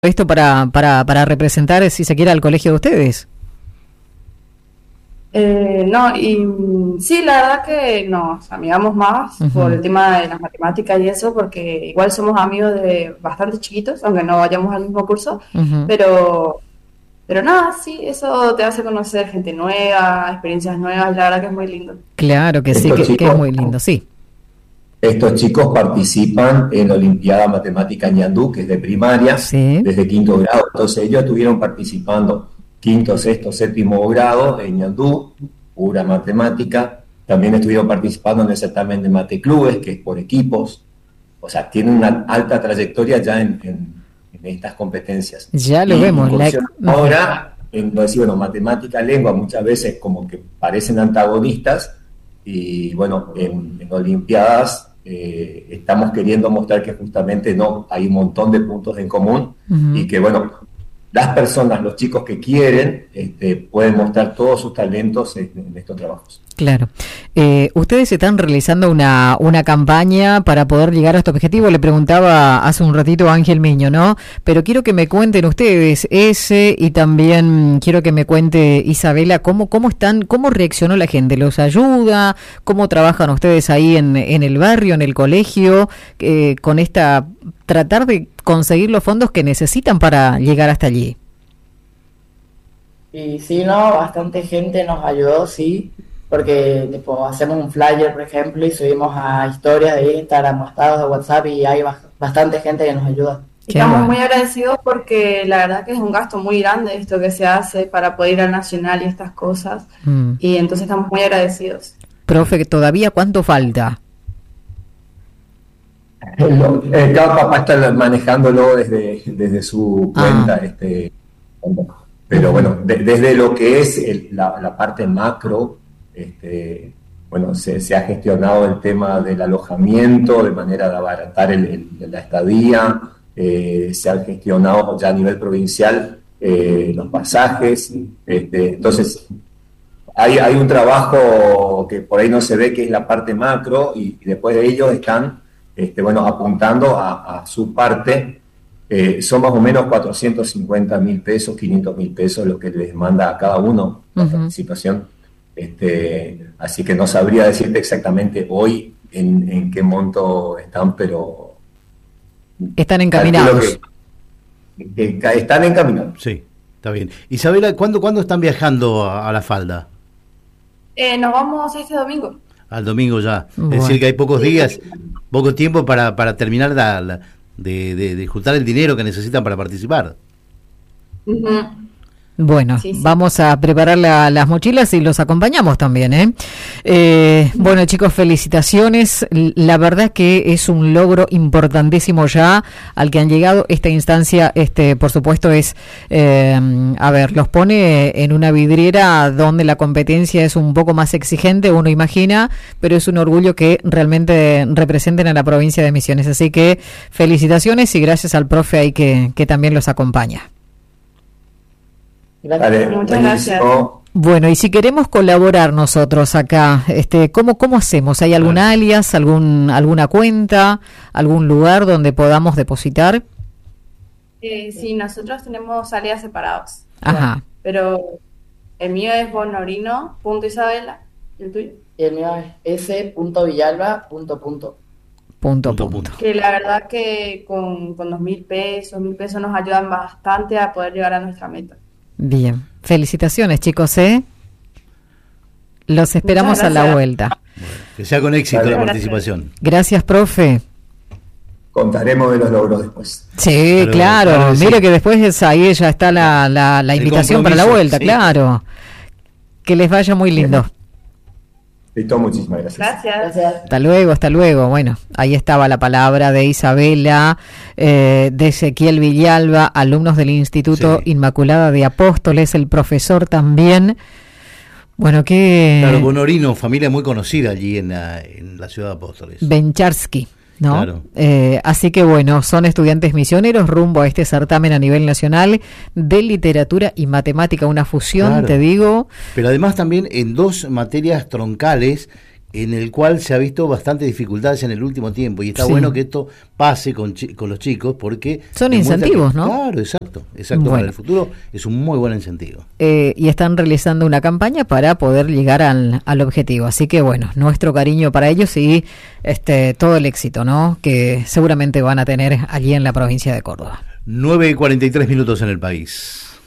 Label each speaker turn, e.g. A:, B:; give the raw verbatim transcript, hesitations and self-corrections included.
A: esto para, para, para representar, si se quiere, al colegio de ustedes.
B: Eh, no, y sí, la verdad que nos amigamos más uh-huh. por el tema de las matemáticas y eso, porque igual somos amigos de bastante chiquitos, aunque no vayamos al mismo curso, uh-huh. pero pero nada, sí, eso te hace conocer gente nueva, experiencias nuevas, y la verdad que es muy lindo.
A: Claro que sí, que, chicos, que es muy lindo, sí.
C: Estos chicos participan en la Olimpiada Matemática Ñandú, que es de primaria, sí. desde quinto grado, entonces ellos estuvieron participando quinto, sexto, séptimo grado en Ñandú, pura matemática. También estuvieron participando en el certamen de mateclubes, que es por equipos. O sea, tienen una alta trayectoria ya en, en, en estas competencias.
A: Ya lo y vemos.
C: La... Ahora, en decir, bueno, matemática, lengua, muchas veces como que parecen antagonistas. Y bueno, en, en Olimpiadas eh, estamos queriendo mostrar que justamente no, hay un montón de puntos en común uh-huh. y que bueno, las personas, los chicos que quieren, este, pueden mostrar todos sus talentos en, en estos trabajos.
A: Claro. Eh, ustedes están realizando una, una campaña para poder llegar a este objetivo. Le preguntaba hace un ratito a Ángel Miño, ¿no? Pero quiero que me cuenten ustedes ese y también quiero que me cuente Isabela cómo, cómo están, cómo reaccionó la gente. ¿Los ayuda? ¿Cómo trabajan ustedes ahí en, en el barrio, en el colegio, eh, con esta, tratar de conseguir los fondos que necesitan para llegar hasta allí?
D: Y sí, no, bastante gente nos ayudó, sí, porque tipo, hacemos un flyer, por ejemplo, y subimos a historias de Instagram, estados de WhatsApp, y hay bastante gente que nos ayuda.
B: Estamos muy agradecidos porque la verdad que es un gasto muy grande esto que se hace para poder ir al Nacional y estas cosas, mm. y entonces estamos muy agradecidos.
A: Profe, ¿todavía cuánto falta?
C: Eh, cada papá está manejándolo desde, desde su cuenta, ah. este, pero bueno, de, desde lo que es el, la, la parte macro, este, bueno, se, se ha gestionado el tema del alojamiento de manera de abaratar el, el, la estadía, eh, se ha gestionado ya a nivel provincial eh, los pasajes, este, entonces hay, hay un trabajo que por ahí no se ve, que es la parte macro, y, y después de ellos están Este, bueno, apuntando a, a su parte. Eh, son más o menos cuatrocientos cincuenta mil pesos, quinientos mil pesos lo que les manda a cada uno la uh-huh. participación. Este, así que no sabría decirte exactamente hoy en, en qué monto están, pero
A: están encaminados.
C: Que, que están encaminados.
E: Sí, está bien. Isabela, ¿cuándo, ¿cuándo están viajando a, a La Falda?
B: Eh, nos vamos este domingo.
E: Al domingo ya.
A: Bueno.
E: Es decir, que hay pocos días, poco tiempo para, para terminar la, la, de, de, de juntar el dinero que necesitan para participar.
B: Uh-huh.
A: Bueno, sí, sí. Vamos a preparar la, las mochilas y los acompañamos también, ¿eh? Eh, bueno, chicos, felicitaciones. La verdad que es un logro importantísimo ya al que han llegado. Esta instancia, este, por supuesto, es, eh, a ver, los pone en una vidriera donde la competencia es un poco más exigente, uno imagina, pero es un orgullo que realmente representen a la provincia de Misiones. Así que felicitaciones y gracias al profe ahí que, que también los acompaña.
B: Gracias. Vale, muchas gracias.
A: Bueno, y si queremos colaborar nosotros acá, este, ¿cómo cómo hacemos? ¿Hay algún vale. alias, algún alguna cuenta, algún lugar donde podamos depositar?
B: Eh, sí, nosotros tenemos alias separados.
A: Ajá.
B: Pero el mío es bonorino punto isabela, ¿el tuyo?
D: Y el mío es s punto villalba punto punto.
A: Punto, punto, punto.
B: Que la verdad que con, con dos mil pesos, mil pesos nos ayudan bastante a poder llegar a nuestra meta.
A: Bien, felicitaciones chicos, ¿eh? Los esperamos a la vuelta.
E: Bueno, que sea con éxito vale, la participación.
A: Gracias, profe.
C: Contaremos de los logros después.
A: Sí, pero, claro, claro mire sí. que después es, ahí ya está la, la, la invitación para la vuelta, sí. claro. Que les vaya muy lindo.
C: Listo, muchísimas gracias.
B: gracias. Gracias.
A: Hasta luego, hasta luego. Bueno, ahí estaba la palabra de Isabela, eh, de Ezequiel Villalba, alumnos del Instituto sí. Inmaculada de Apóstoles, el profesor también. Bueno, que...
E: Claro, Bonorino, familia muy conocida allí en la, en la ciudad de Apóstoles.
A: Bencharsky, ¿no?
E: Claro.
A: Eh, así que bueno, son estudiantes misioneros rumbo a este certamen a nivel nacional de literatura y matemática, una fusión, claro. te digo.
E: Pero además también en dos materias troncales en el cual se ha visto bastantes dificultades en el último tiempo, y está
A: sí.
E: bueno que esto pase con, chi- con los chicos, porque
A: son incentivos,
E: que,
A: ¿no?
E: Claro, exacto, exacto.
A: Bueno.
E: Para el futuro es un muy buen incentivo.
A: Eh, y están realizando una campaña para poder llegar al, al objetivo, así que bueno, nuestro cariño para ellos y este todo el éxito, ¿no? Que seguramente van a tener allí en la provincia de Córdoba.
E: nueve y cuarenta y tres minutos en el país.